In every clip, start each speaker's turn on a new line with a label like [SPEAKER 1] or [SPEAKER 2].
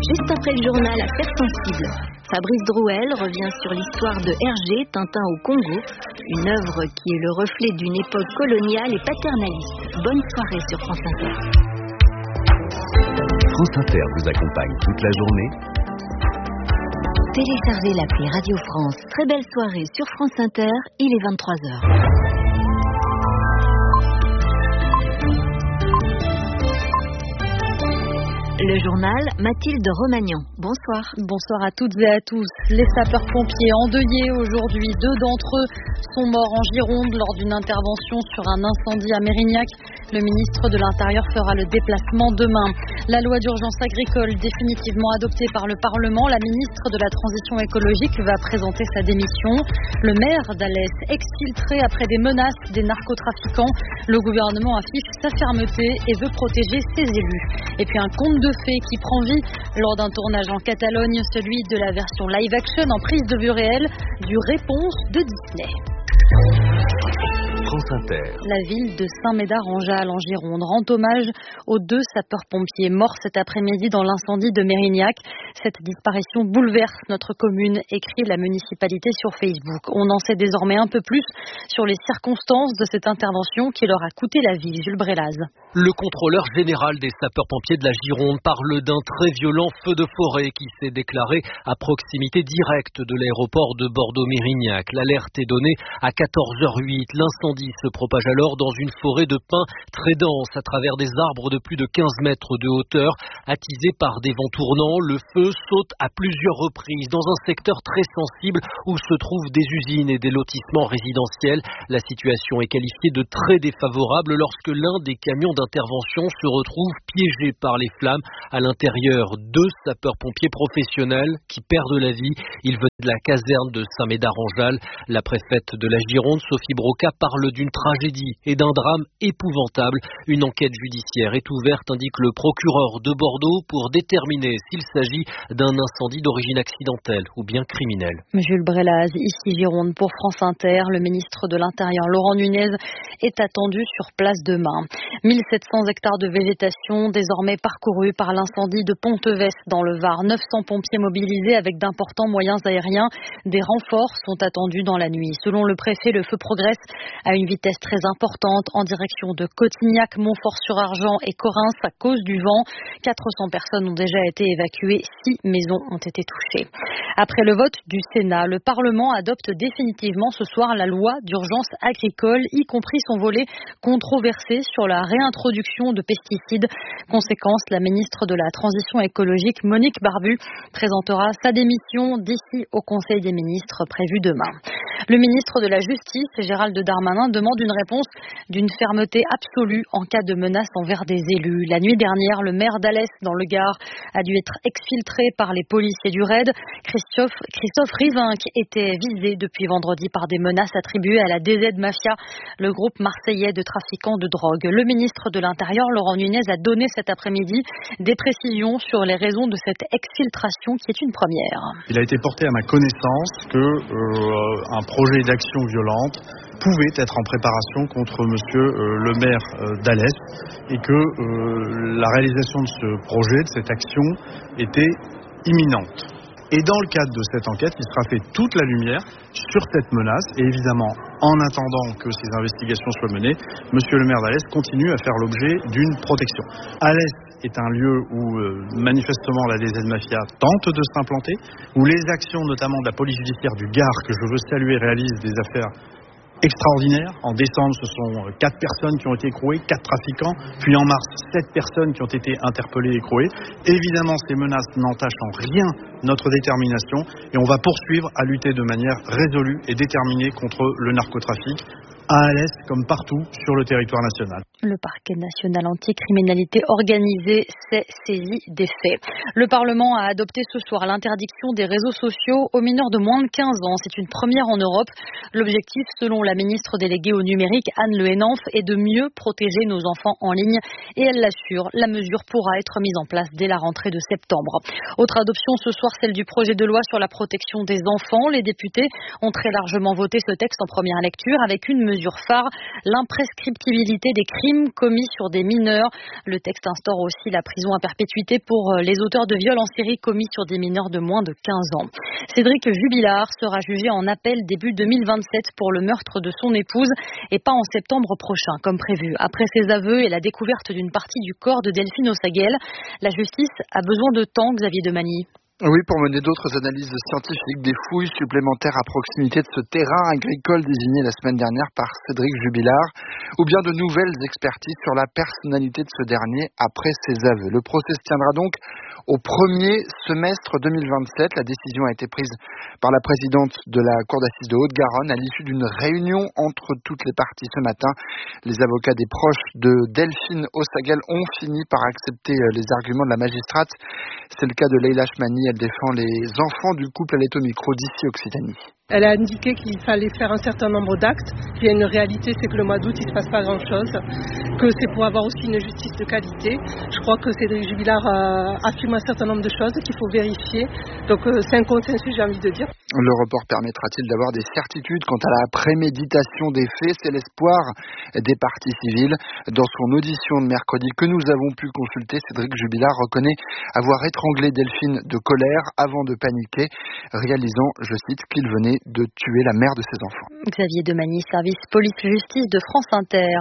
[SPEAKER 1] Juste après le journal, Affaires sensibles. Fabrice Drouel revient sur l'histoire de Hergé, Tintin au Congo, une œuvre qui est le reflet d'une époque coloniale et paternaliste. Bonne soirée sur France Inter.
[SPEAKER 2] France Inter vous accompagne toute la journée.
[SPEAKER 1] Téléchargez l'appli Radio France. Très belle soirée sur France Inter, il est 23h. Le journal, Mathilde Romagnan. Bonsoir.
[SPEAKER 3] Bonsoir à toutes et à tous. Les sapeurs-pompiers endeuillés aujourd'hui. 2 d'entre eux sont morts en Gironde lors d'une intervention sur un incendie à Mérignac. Le ministre de l'Intérieur fera le déplacement demain. La loi d'urgence agricole définitivement adoptée par le Parlement. La ministre de la Transition écologique va présenter sa démission. Le maire d'Alès exfiltré après des menaces des narcotrafiquants. Le gouvernement affiche sa fermeté et veut protéger ses élus. Et puis un conte de fées qui prend vie lors d'un tournage en Catalogne, celui de la version live-action en prise de vue réelle du Réponse de Disney.
[SPEAKER 2] France Inter.
[SPEAKER 3] La ville de Saint-Médard-en-Jalles en Gironde rend hommage aux 2 sapeurs-pompiers morts cet après-midi dans l'incendie de Mérignac. Cette disparition bouleverse notre commune, écrit la municipalité sur Facebook. On en sait désormais un peu plus sur les circonstances de cette intervention qui leur a coûté la vie. Jules Brélaz.
[SPEAKER 4] Le contrôleur général des sapeurs-pompiers de la Gironde parle d'un très violent feu de forêt qui s'est déclaré à proximité directe de l'aéroport de Bordeaux-Mérignac. L'alerte est donnée à 14h08. L'incendie se propage alors dans une forêt de pins très dense à travers des arbres de plus de 15 mètres de hauteur. Attisé par des vents tournants, le feu saute à plusieurs reprises dans un secteur très sensible où se trouvent des usines et des lotissements résidentiels. La situation est qualifiée de très défavorable lorsque l'un des camions d'intervention se retrouve piégé par les flammes. À l'intérieur, 2 sapeurs-pompiers professionnels qui perdent la vie. Ils venaient de la caserne de Saint-Médard-en-Jalles. La préfète de la Gironde, Sophie Broca, parle d'une tragédie et d'un drame épouvantable. Une enquête judiciaire est ouverte, indique le procureur de Bordeaux, pour déterminer s'il s'agit d'un incendie d'origine accidentelle ou bien criminelle.
[SPEAKER 3] Jules Brélaz, ici Gironde pour France Inter. Le ministre de l'Intérieur, Laurent Nunez, est attendu sur place demain. 1700 hectares de végétation désormais parcourus par l'incendie de Pontevès dans le Var. 900 pompiers mobilisés avec d'importants moyens aériens. Des renforts sont attendus dans la nuit. Selon le préfet, le feu progresse à une vitesse très importante en direction de Cotignac, Montfort-sur-Argent et Correns à cause du vent. 400 personnes ont déjà été évacuées. 6 maisons ont été touchées. Après le vote du Sénat, le Parlement adopte définitivement ce soir la loi d'urgence agricole, y compris son volet controversé sur la réintroduction de pesticides. Conséquence, la ministre de la Transition écologique, Monique Barbu, présentera sa démission d'ici au Conseil des ministres prévu demain. Le ministre de la Justice, Gérald Darmanin, demande une réponse d'une fermeté absolue en cas de menace envers des élus. La nuit dernière, le maire d'Alès, dans le Gard, a dû être exfiltré par les policiers du RAID. Christophe Rivinc était visé depuis vendredi par des menaces attribuées à la DZ Mafia, le groupe marseillais de trafiquants de drogue. Le ministre de l'Intérieur, Laurent Nunez, a donné cet après-midi des précisions sur les raisons de cette exfiltration qui est une première.
[SPEAKER 5] Il a été porté à ma connaissance qu'un projet d'action violente pouvait être en préparation contre monsieur le maire d'Alès et que la réalisation de ce projet, de cette action, était imminente. Et dans le cadre de cette enquête, il sera fait toute la lumière sur cette menace. Et évidemment, en attendant que ces investigations soient menées, monsieur le maire d'Alès continue à faire l'objet d'une protection. Alès est un lieu où manifestement la DZ Mafia tente de s'implanter, où les actions notamment de la police judiciaire du Gard, que je veux saluer, réalisent des affaires extraordinaire. En décembre, ce sont 4 personnes qui ont été écrouées, 4 trafiquants. Puis en mars, 7 personnes qui ont été interpellées et écrouées. Évidemment, ces menaces n'entachent en rien notre détermination et on va poursuivre à lutter de manière résolue et déterminée contre le narcotrafic à Alès comme partout sur le territoire national.
[SPEAKER 3] Le parquet national anticriminalité organisée s'est saisi des faits. Le Parlement a adopté ce soir l'interdiction des réseaux sociaux aux mineurs de moins de 15 ans. C'est une première en Europe. L'objectif, selon la ministre déléguée au numérique, Anne Le Henanff, est de mieux protéger nos enfants en ligne. Et elle l'assure, la mesure pourra être mise en place dès la rentrée de septembre. Autre adoption ce soir celle du projet de loi sur la protection des enfants. Les députés ont très largement voté ce texte en première lecture avec une mesure phare, l'imprescriptibilité des crimes commis sur des mineurs. Le texte instaure aussi la prison à perpétuité pour les auteurs de viols en série commis sur des mineurs de moins de 15 ans. Cédric Jubilard sera jugé en appel début 2027 pour le meurtre de son épouse et pas en septembre prochain comme prévu. Après ses aveux et la découverte d'une partie du corps de Delphine Ossagel, la justice a besoin de temps, Xavier Demagny.
[SPEAKER 6] Oui, pour mener d'autres analyses scientifiques, des fouilles supplémentaires à proximité de ce terrain agricole désigné la semaine dernière par Cédric Jubilard, ou bien de nouvelles expertises sur la personnalité de ce dernier après ses aveux. Le procès se tiendra donc au premier semestre 2027. La décision a été prise par la présidente de la Cour d'assises de Haute-Garonne à l'issue d'une réunion entre toutes les parties ce matin. Les avocats des proches de Delphine Ossagel ont fini par accepter les arguments de la magistrate. C'est le cas de Leila Chmani. Elle défend les enfants du couple. Elle est au micro d'ici Occitanie.
[SPEAKER 7] Elle a indiqué qu'il fallait faire un certain nombre d'actes. Il y a une réalité, c'est que le mois d'août, il ne se passe pas grand-chose, que c'est pour avoir aussi une justice de qualité. Je crois que Cédric Jubilard affirme un certain nombre de choses qu'il faut vérifier. Donc c'est un consensus, j'ai envie de dire.
[SPEAKER 6] Le report permettra-t-il d'avoir des certitudes quant à la préméditation des faits? C'est l'espoir des parties civiles. Dans son audition de mercredi que nous avons pu consulter, Cédric Jubilard reconnaît avoir étranglé Delphine de colère avant de paniquer, réalisant, je cite, qu'il venait de tuer la mère de ses enfants.
[SPEAKER 3] Xavier Demagny, service police-justice de France Inter.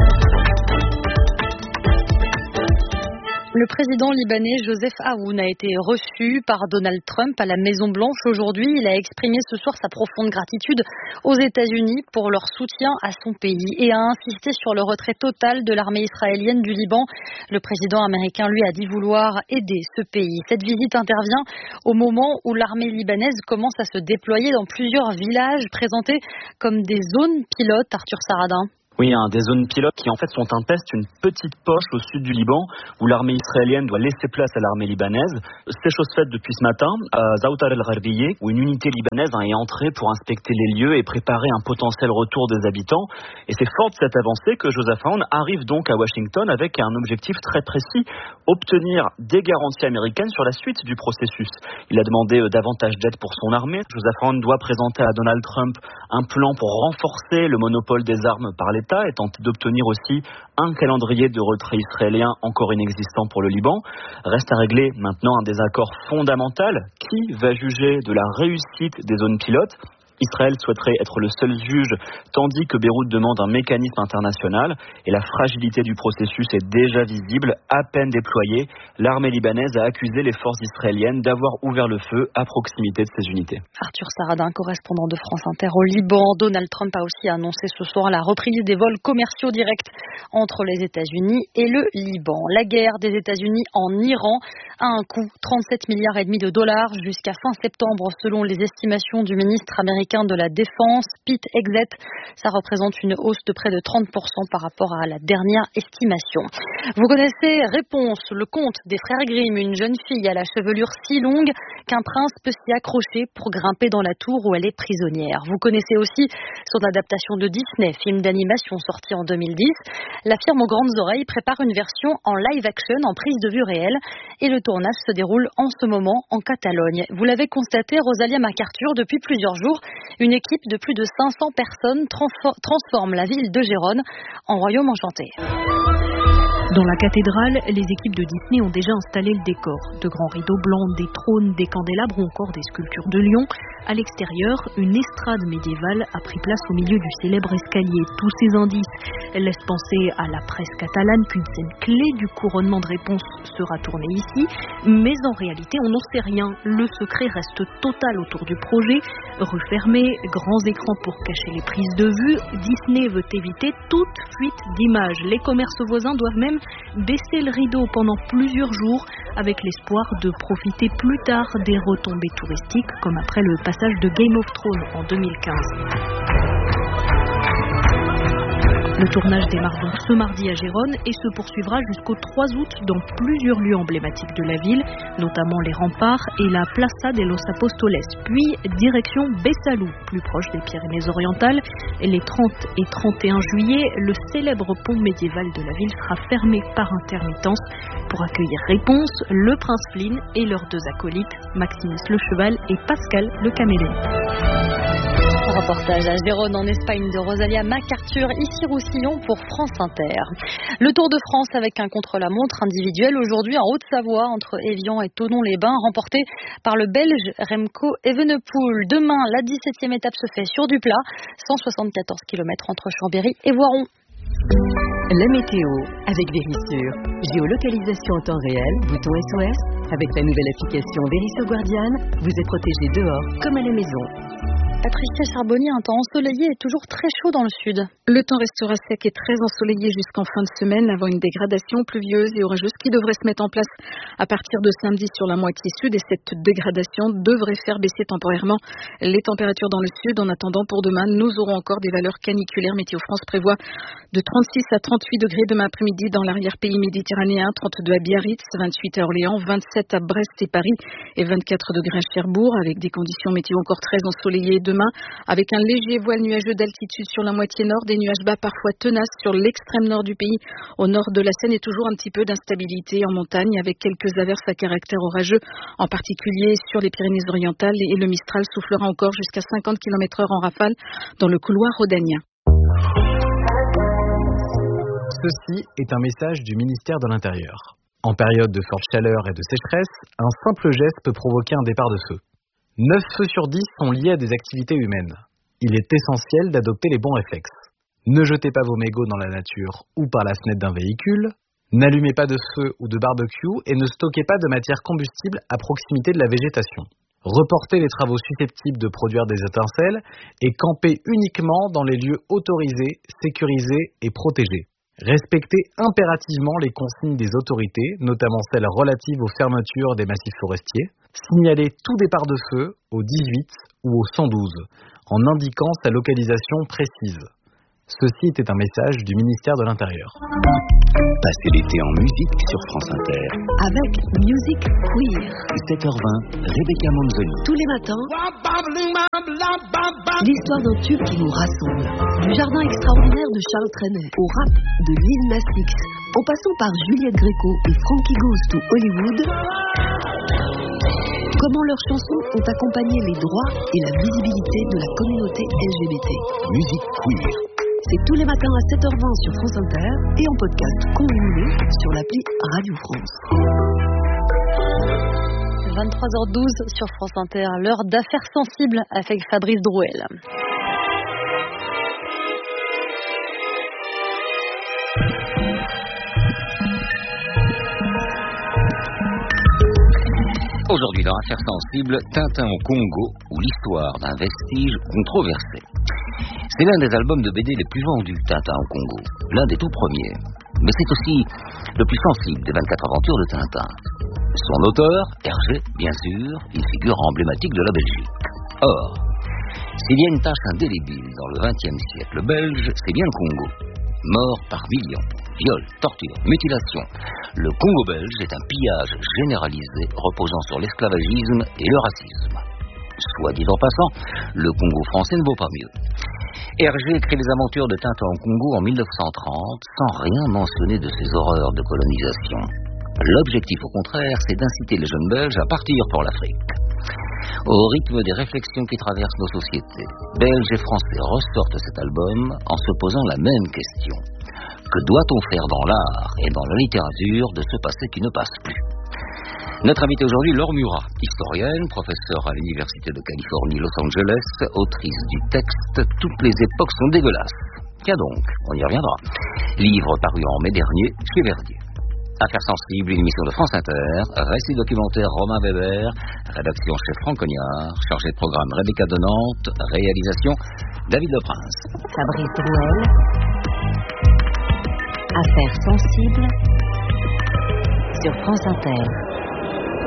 [SPEAKER 3] Le président libanais Joseph Aoun a été reçu par Donald Trump à la Maison-Blanche aujourd'hui. Il a exprimé ce soir sa profonde gratitude aux États-Unis pour leur soutien à son pays et a insisté sur le retrait total de l'armée israélienne du Liban. Le président américain, lui, a dit vouloir aider ce pays. Cette visite intervient au moment où l'armée libanaise commence à se déployer dans plusieurs villages présentés comme des zones pilotes. Arthur Saradin.
[SPEAKER 8] Oui, des zones pilotes qui en fait sont un test, une petite poche au sud du Liban où l'armée israélienne doit laisser place à l'armée libanaise. C'est chose faite depuis ce matin à Zaoutar el-Gharbiyeh où une unité libanaise est entrée pour inspecter les lieux et préparer un potentiel retour des habitants. Et c'est fort de cette avancée que Joseph Aoun arrive donc à Washington avec un objectif très précis, obtenir des garanties américaines sur la suite du processus. Il a demandé davantage d'aide pour son armée. Joseph Aoun doit présenter à Donald Trump un plan pour renforcer le monopole des armes par l'État et tenter d'obtenir aussi un calendrier de retrait israélien encore inexistant pour le Liban. Reste à régler maintenant un désaccord fondamental. Qui va juger de la réussite des zones pilotes ? Israël souhaiterait être le seul juge, tandis que Beyrouth demande un mécanisme international. Et la fragilité du processus est déjà visible. À peine déployée, l'armée libanaise a accusé les forces israéliennes d'avoir ouvert le feu à proximité de ces unités.
[SPEAKER 3] Arthur Saradin, correspondant de France Inter au Liban. Donald Trump a aussi annoncé ce soir la reprise des vols commerciaux directs entre les États-Unis et le Liban. La guerre des États-Unis en Iran a un coût 37,5 milliards de dollars jusqu'à fin septembre, selon les estimations du ministre américain de la Défense, Pete Hegseth. Ça représente une hausse de près de 30% par rapport à la dernière estimation. Vous connaissez Réponse, le conte des frères Grimm, une jeune fille à la chevelure si longue qu'un prince peut s'y accrocher pour grimper dans la tour où elle est prisonnière. Vous connaissez aussi son adaptation de Disney, film d'animation sorti en 2010. La firme aux grandes oreilles prépare une version en live action, en prise de vue réelle, et le tournage se déroule en ce moment en Catalogne. Vous l'avez constaté, Rosalia MacArthur, depuis plusieurs jours, une équipe de plus de 500 personnes transforme la ville de Gérone en royaume enchanté.
[SPEAKER 9] Dans la cathédrale, les équipes de Disney ont déjà installé le décor. De grands rideaux blancs, des trônes, des candélabres ou encore des sculptures de lions. À l'extérieur, une estrade médiévale a pris place au milieu du célèbre escalier. Tous ces indices laissent penser à la presse catalane qu'une scène clé du couronnement de Réponse sera tournée ici. Mais en réalité, on n'en sait rien. Le secret reste total autour du projet. Rue fermée, grands écrans pour cacher les prises de vue. Disney veut éviter toute fuite d'images. Les commerces voisins doivent même baisser le rideau pendant plusieurs jours avec l'espoir de profiter plus tard des retombées touristiques comme après le passage de Game of Thrones en 2015. Le tournage démarre donc ce mardi à Gérone et se poursuivra jusqu'au 3 août dans plusieurs lieux emblématiques de la ville, notamment les remparts et la Plaza de los Apóstoles. Puis direction Besalú, plus proche des Pyrénées-Orientales. Les 30 et 31 juillet, le célèbre pont médiéval de la ville sera fermé par intermittence pour accueillir Réponse, le prince Flynn et leurs 2 acolytes, Maximus le Cheval et Pascal le Caméléon.
[SPEAKER 3] Reportage à Gérone en Espagne de Rosalia MacArthur, ici Roussillon pour France Inter. Le Tour de France avec un contre-la-montre individuel aujourd'hui en Haute-Savoie entre Évian et Thonon-les-Bains, remporté par le Belge Remco Evenepoel. Demain, la 17e étape se fait sur du plat, 174 km entre Chambéry et Voiron.
[SPEAKER 10] La météo avec Vérissure. Géolocalisation en temps réel, bouton SOS. Avec la nouvelle application Vérissure Guardian, vous êtes protégé dehors comme à la maison.
[SPEAKER 3] Patricia Charbonnier, un temps ensoleillé et toujours très chaud dans le sud.
[SPEAKER 11] Le temps restera sec et très ensoleillé jusqu'en fin de semaine avant une dégradation pluvieuse et orageuse qui devrait se mettre en place à partir de samedi sur la moitié sud, et cette dégradation devrait faire baisser temporairement les températures dans le sud. En attendant, pour demain, nous aurons encore des valeurs caniculaires. Météo France prévoit de 36 à 38 degrés demain après-midi dans l'arrière-pays méditerranéen, 32 à Biarritz, 28 à Orléans, 27 à Brest et Paris et 24 degrés à Cherbourg, avec des conditions météo encore très ensoleillées demain, avec un léger voile nuageux d'altitude sur la moitié nord, des nuages bas parfois tenaces sur l'extrême nord du pays, au nord de la Seine, et toujours un petit peu d'instabilité en montagne avec quelques averses à caractère orageux, en particulier sur les Pyrénées-Orientales, et le Mistral soufflera encore jusqu'à 50 km/h en rafale dans le couloir rhodanien.
[SPEAKER 12] Ceci est un message du ministère de l'Intérieur. En période de forte chaleur et de sécheresse, un simple geste peut provoquer un départ de feu. 9 feux sur 10 sont liés à des activités humaines. Il est essentiel d'adopter les bons réflexes. Ne jetez pas vos mégots dans la nature ou par la fenêtre d'un véhicule. N'allumez pas de feu ou de barbecue et ne stockez pas de matière combustible à proximité de la végétation. Reportez les travaux susceptibles de produire des étincelles et campez uniquement dans les lieux autorisés, sécurisés et protégés. Respectez impérativement les consignes des autorités, notamment celles relatives aux fermetures des massifs forestiers. Signalez tout départ de feu au 18 ou au 112 en indiquant sa localisation précise. Ceci était un message du ministère de l'Intérieur.
[SPEAKER 2] Passez l'été en musique sur France Inter.
[SPEAKER 10] Avec Music Queer.
[SPEAKER 2] 7h20, Rebecca Manzoni.
[SPEAKER 10] Tous les matins, l'histoire d'un tube qui nous rassemble. Du jardin extraordinaire de Charles Trenet au rap de Lil Nas X, en passant par Juliette Gréco et Frankie Goes to Hollywood. Comment leurs chansons ont accompagné les droits et la visibilité de la communauté LGBT.
[SPEAKER 2] Musique Queer.
[SPEAKER 10] C'est tous les matins à 7h20 sur France Inter et en podcast quand vous voulez sur l'appli Radio France.
[SPEAKER 3] 23h12 sur France Inter, l'heure d'affaires sensibles avec Fabrice Drouel.
[SPEAKER 13] Aujourd'hui dans Affaires sensibles, Tintin au Congo ou l'histoire d'un vestige controversé. C'est l'un des albums de BD les plus vendus, Tintin au Congo, l'un des tout premiers. Mais c'est aussi le plus sensible des 24 aventures de Tintin. Son auteur, Hergé, bien sûr, une figure emblématique de la Belgique. Or, s'il y a une tâche indélébile dans le XXe siècle belge, c'est bien le Congo. Mort par millions, viols, tortures, mutilations. Le Congo belge est un pillage généralisé reposant sur l'esclavagisme et le racisme. Soit dit en passant, le Congo français ne vaut pas mieux. Hergé écrit les aventures de Tintin au Congo en 1930 sans rien mentionner de ces horreurs de colonisation. L'objectif, au contraire, c'est d'inciter les jeunes Belges à partir pour l'Afrique. Au rythme des réflexions qui traversent nos sociétés, Belges et Français ressortent cet album en se posant la même question. Que doit-on faire dans l'art et dans la littérature de ce passé qui ne passe plus ? Notre invitée aujourd'hui, Laure Murat, historienne, professeure à l'Université de Californie Los Angeles, autrice du texte « Toutes les époques sont dégueulasses ». Tiens donc, on y reviendra. Livre paru en mai dernier chez Verdier. Affaires sensibles, une émission de France Inter, récit documentaire Romain Weber, rédaction chef Franck Cognard, chargé de programme Rebecca de Nantes, réalisation David Leprince.
[SPEAKER 10] Fabrice Drouel. Affaires sensibles sur France Inter.